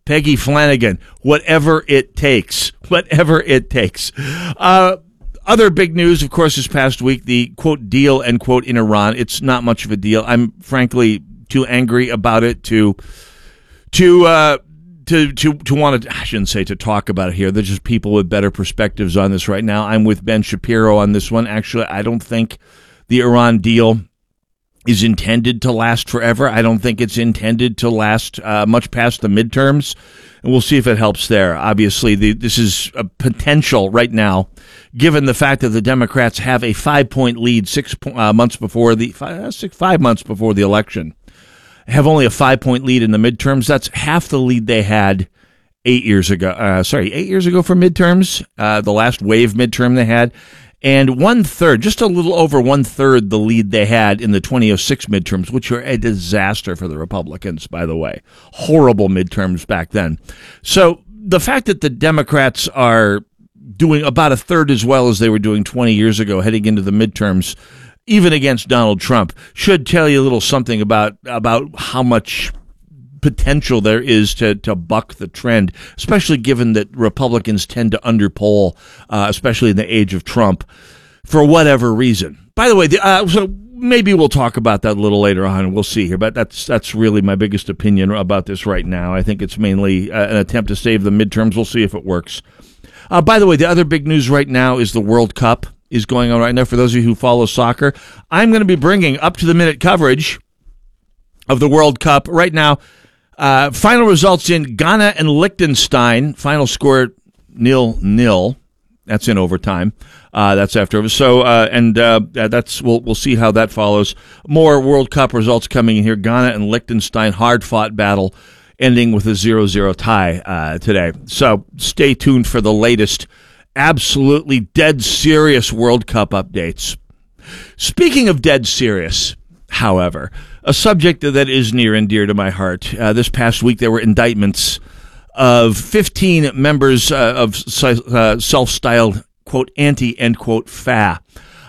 Peggy Flanagan, whatever it takes. Whatever it takes. Other big news, of course, this past week, the, quote, deal, end quote, in Iran. It's not much of a deal. I'm frankly too angry about it to want to, I shouldn't say to talk about it here. There's just people with better perspectives on this right now. I'm with Ben Shapiro on this one. Actually, I don't think the Iran deal is intended to last forever. I don't think it's intended to last much past the midterms, and we'll see if it helps there. Obviously, this is a potential right now, given the fact that the Democrats have a 5-point lead 5 months before the election. Have only a 5-point lead in the midterms. That's half the lead they had 8 years ago. 8 years ago for midterms, the last wave midterm they had. And 1/3, just a little over 1/3 the lead they had in the 2006 midterms, which were a disaster for the Republicans, by the way. Horrible midterms back then. So the fact that the Democrats are doing about 1/3 as well as they were doing 20 years ago heading into the midterms, even against Donald Trump, should tell you a little something about how much potential there is to buck the trend, especially given that Republicans tend to underpoll, especially in the age of Trump, for whatever reason. By the way, so maybe we'll talk about that a little later on. We'll see here, but that's really my biggest opinion about this right now. I think it's mainly an attempt to save the midterms. We'll see if it works. By the way, the other big news right now is the World Cup is going on right now. For those of you who follow soccer, I'm going to be bringing up-to-the-minute coverage of the World Cup right now. Final results in Ghana and Liechtenstein. Final score 0-0. That's in overtime. That's after over. So that's we'll see how that follows. More World Cup results coming in here. Ghana and Liechtenstein, hard-fought battle, ending with a 0-0 tie today. So stay tuned for the latest absolutely dead serious World Cup updates. Speaking of dead serious, however, a subject that is near and dear to my heart. This past week, there were indictments of 15 members of self-styled, quote, anti, end quote, FA.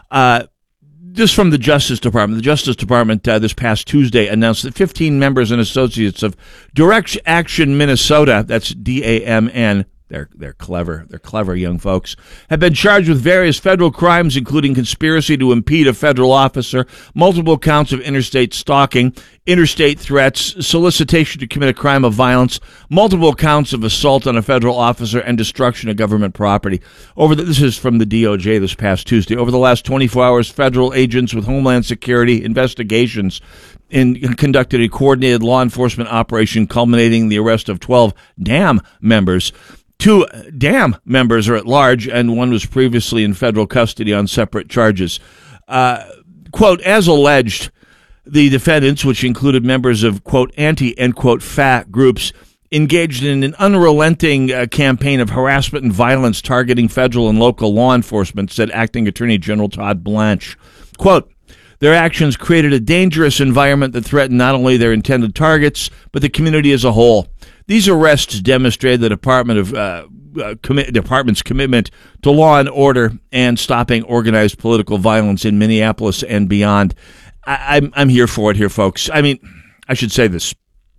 This from the Justice Department. The Justice Department this past Tuesday announced that 15 members and associates of Direct Action Minnesota, that's DAMN, They're clever. They're clever young folks. Have been charged with various federal crimes, including conspiracy to impede a federal officer, multiple counts of interstate stalking, interstate threats, solicitation to commit a crime of violence, multiple counts of assault on a federal officer, and destruction of government property. This is from the DOJ this past Tuesday. Over the last 24 hours, federal agents with Homeland Security investigations conducted a coordinated law enforcement operation culminating the arrest of 12 DAM members. 2 DAM members are at large, and one was previously in federal custody on separate charges. Quote, as alleged, the defendants, which included members of, quote, anti, end quote, FA groups, engaged in an unrelenting campaign of harassment and violence targeting federal and local law enforcement, said Acting Attorney General Todd Blanche. Quote, their actions created a dangerous environment that threatened not only their intended targets, but the community as a whole. These arrests demonstrate the department's commitment to law and order and stopping organized political violence in Minneapolis and beyond. I'm here for it here, folks. I mean, I should say this.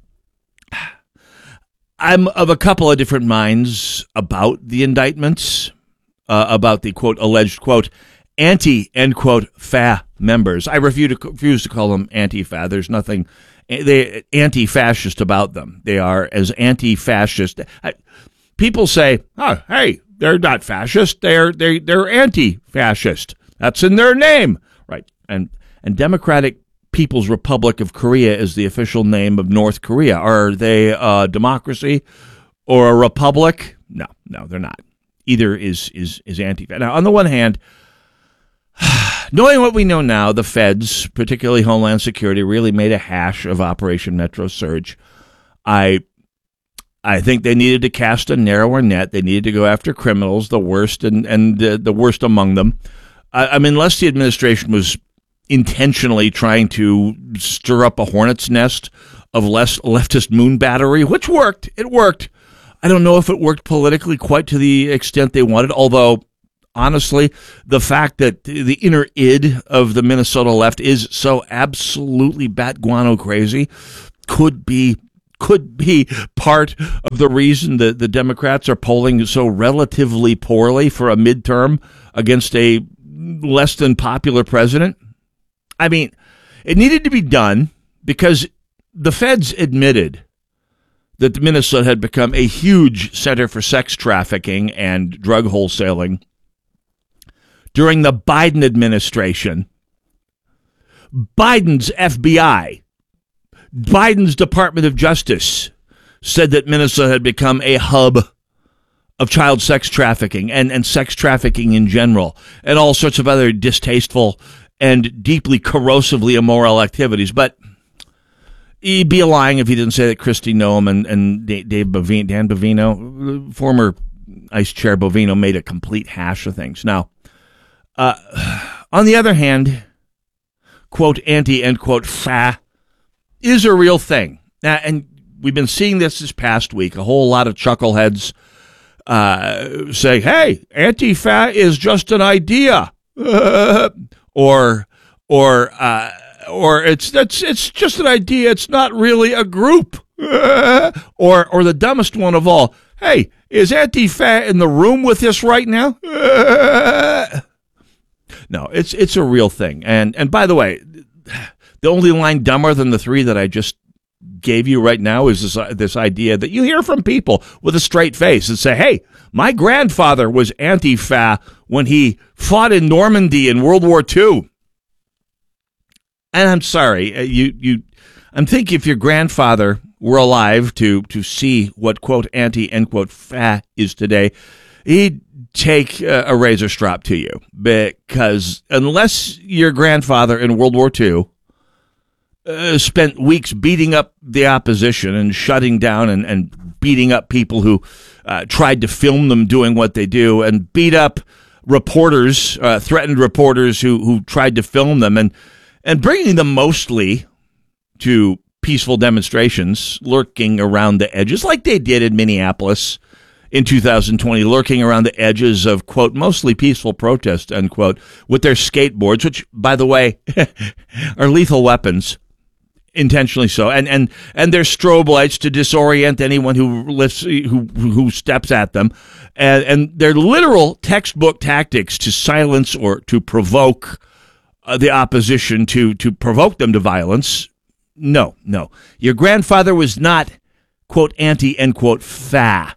I'm of a couple of different minds about the indictments, about the, quote, alleged, quote, anti, end quote, FA members. I refuse to call them anti-FA. There's nothing anti-fascist about them. They are as anti-fascist. People say, "Oh, hey, they're not fascist. They're anti-fascist. That's in their name, right?" And Democratic People's Republic of Korea is the official name of North Korea. Are they a democracy or a republic? No, they're not. Either is anti-fascist. Now, on the one hand, knowing what we know now, the feds, particularly Homeland Security, really made a hash of Operation Metro Surge. I think they needed to cast a narrower net. They needed to go after criminals, the worst and the worst among them. I mean, unless the administration was intentionally trying to stir up a hornet's nest of leftist moon battery, which worked. It worked. I don't know if it worked politically quite to the extent they wanted, although honestly, the fact that the inner id of the Minnesota left is so absolutely bat guano crazy could be could be part of the reason that the Democrats are polling so relatively poorly for a midterm against a less than popular president? I mean, it needed to be done because the feds admitted that Minnesota had become a huge center for sex trafficking and drug wholesaling during the Biden administration. Biden's FBI, Biden's Department of Justice said that Minnesota had become a hub of child sex trafficking and sex trafficking in general, and all sorts of other distasteful and deeply corrosively immoral activities. But he'd be lying if he didn't say that Kristi Noem and Dan Bovino, former Ice Chair Bovino, made a complete hash of things. Now, on the other hand, quote, anti, end quote, fa is a real thing. And we've been seeing this past week. A whole lot of chuckleheads say, hey, anti-fa is just an idea. or it's just an idea. It's not really a group. or the dumbest one of all. Hey, is anti-fa in the room with us right now? No, it's a real thing. And by the way, the only line dumber than the three that I just gave you right now is this idea that you hear from people with a straight face and say, hey, my grandfather was anti-fa when he fought in Normandy in World War II. And I'm sorry, I'm thinking if your grandfather were alive to see what, quote, anti, end quote, fa is today, he'd take a razor strap to you, because unless your grandfather in World War II spent weeks beating up the opposition and shutting down and beating up people who tried to film them doing what they do, and beat up reporters, threatened reporters who tried to film them, and bringing them mostly to peaceful demonstrations, lurking around the edges like they did in Minneapolis in 2020, lurking around the edges of, quote, mostly peaceful protest, unquote, with their skateboards, which, by the way, are lethal weapons, intentionally so, and their strobe lights to disorient anyone who steps at them, and their literal textbook tactics to silence or to provoke the opposition, to provoke them to violence. No. Your grandfather was not, quote, anti, end quote, fa.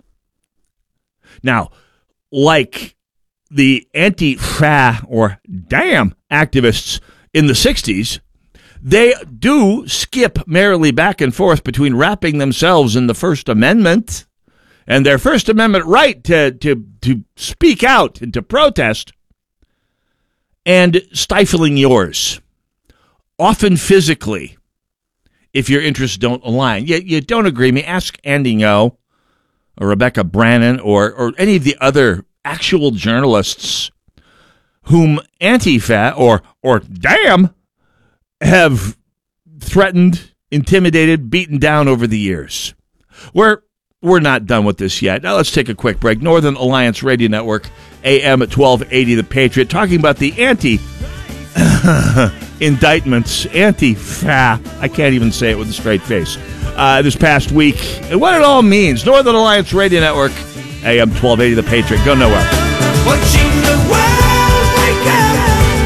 Now, like the anti-fa or damn activists in the 60s, they do skip merrily back and forth between wrapping themselves in the First Amendment and their First Amendment right to speak out and to protest, and stifling yours, often physically, if your interests don't align. You don't agree with me? Ask Andy Ngo or Rebecca Brannon or any of the other actual journalists whom Antifa or damn have threatened, intimidated, beaten down over the years. We're not done with this yet. Now let's take a quick break. Northern Alliance Radio Network, AM at 1280 The Patriot, talking about the indictments, anti-fa. I can't even say it with a straight face. This past week, and what it all means. Northern Alliance Radio Network, AM 1280 The Patriot. Go nowhere. Watching the world wake up.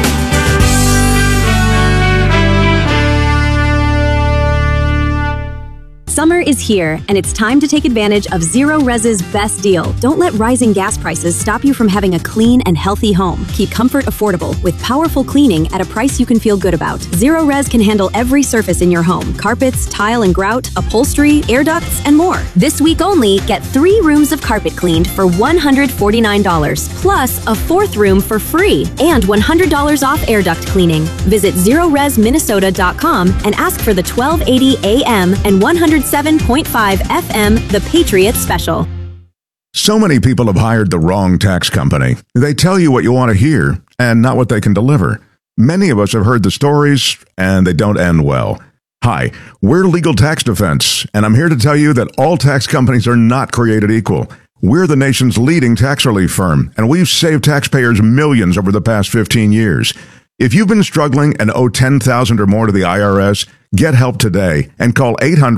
Summer is here, and it's time to take advantage of Zero Res's best deal. Don't let rising gas prices stop you from having a clean and healthy home. Keep comfort affordable with powerful cleaning at a price you can feel good about. Zero Res can handle every surface in your home: carpets, tile and grout, upholstery, air ducts, and more. This week only, get 3 rooms of carpet cleaned for $149, plus a 4th room for free, and $100 off air duct cleaning. Visit ZeroResMinnesota.com and ask for the 1280 AM and 107.5 FM The Patriot Special. So many people have hired the wrong tax company. They tell you what you want to hear and not what they can deliver. Many of us have heard the stories, and they don't end well. Hi, we're Legal Tax Defense, and I'm here to tell you that all tax companies are not created equal. We're the nation's leading tax relief firm, and we've saved taxpayers millions over the past 15 years. If you've been struggling and owe $10,000 or more to the IRS, Get help today and call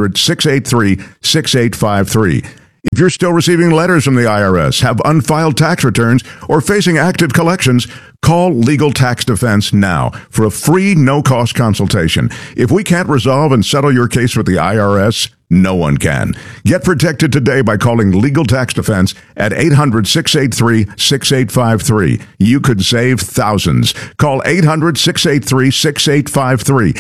800-683-6853. If you're still receiving letters from the IRS, have unfiled tax returns, or facing active collections, call Legal Tax Defense now for a free, no-cost consultation. If we can't resolve and settle your case with the IRS, no one can. Get protected today by calling Legal Tax Defense at 800-683-6853. You could save thousands. Call 800-683-6853,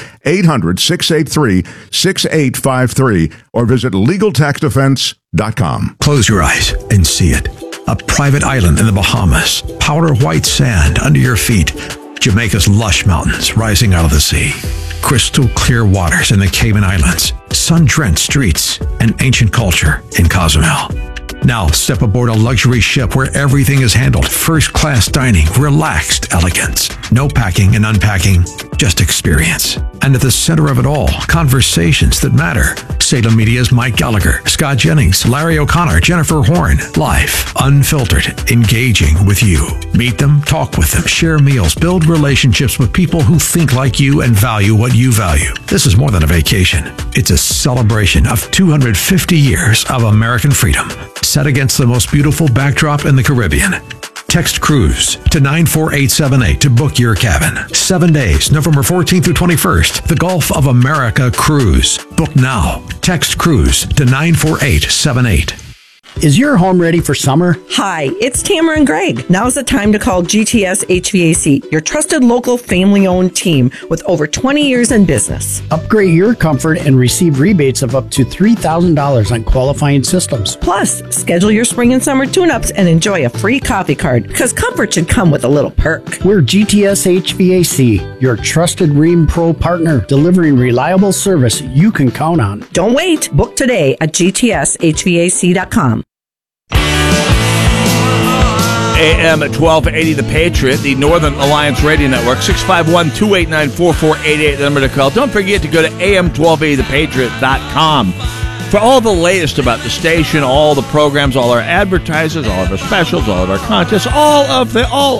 800-683-6853, or visit LegalTaxDefense.com. Close your eyes and see it. A private island in the Bahamas, powder white sand under your feet, Jamaica's lush mountains rising out of the sea, crystal clear waters in the Cayman Islands, sun-drenched streets, and ancient culture in Cozumel. Now step aboard a luxury ship where everything is handled, first-class dining, relaxed elegance. No packing and unpacking, just experience. And at the center of it all, conversations that matter. Salem Media's Mike Gallagher, Scott Jennings, Larry O'Connor, Jennifer Horn. Live, unfiltered, engaging with you. Meet them, talk with them, share meals, build relationships with people who think like you and value what you value. This is more than a vacation. It's a celebration of 250 years of American freedom, set against the most beautiful backdrop in the Caribbean. Text Cruise to 94878 to book your cabin. 7 days, November 14th through 21st. The Gulf of America Cruise. Book now. Text Cruise to 94878. Is your home ready for summer? Hi, it's Tamara and Greg. Now's the time to call GTS HVAC, your trusted local family-owned team with over 20 years in business. Upgrade your comfort and receive rebates of up to $3,000 on qualifying systems. Plus, schedule your spring and summer tune-ups and enjoy a free coffee card, because comfort should come with a little perk. We're GTS HVAC, your trusted Rheem Pro partner, delivering reliable service you can count on. Don't wait. Book today at gtshvac.com. AM 1280 The Patriot, the Northern Alliance Radio Network, 651-289-4488, the number to call. Don't forget to go to am1280thepatriot.com for all the latest about the station, all the programs, all our advertisers, all of our specials, all of our contests, all of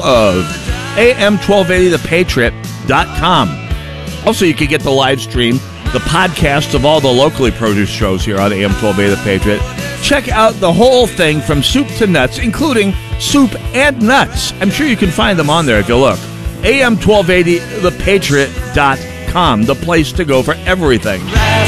am1280thepatriot.com. Also, you can get the live stream, the podcast of all the locally produced shows here on AM 1280 The Patriot. Check out the whole thing from soup to nuts, including soup and nuts. I'm sure you can find them on there if you look. AM1280thepatriot.com, the place to go for everything.